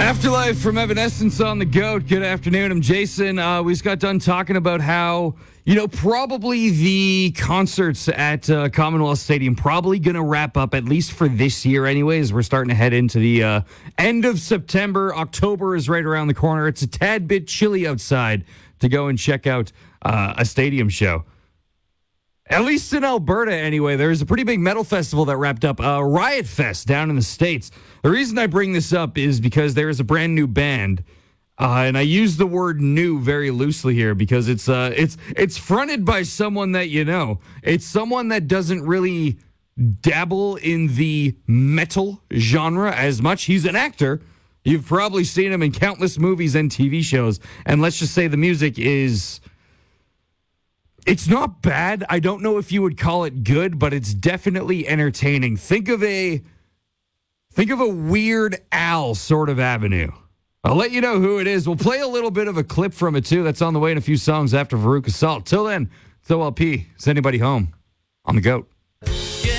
Afterlife from Evanescence on the GOAT. Good afternoon. I'm Jason. We just got done talking about how, probably the concerts at Commonwealth Stadium probably going to wrap up, at least for this year anyways. We're starting to head into the end of September. October is right around the corner. It's a tad bit chilly outside to go and check out a stadium show. At least in Alberta, anyway, there's a pretty big metal festival that wrapped up, Riot Fest down in the States. The reason I bring this up is because there is a brand new band, and I use the word "new" very loosely here because it's fronted by someone that you know. It's someone that doesn't really dabble in the metal genre as much. He's an actor. You've probably seen him in countless movies and TV shows, and let's just say the music is... It's not bad. I don't know if you would call it good, but it's definitely entertaining. Think of a Weird Al sort of avenue. I'll let you know who it is. We'll play a little bit of a clip from it, too. That's on the way in a few songs after Veruca Salt. Till then, it's OLP. Is anybody home? On the GOAT.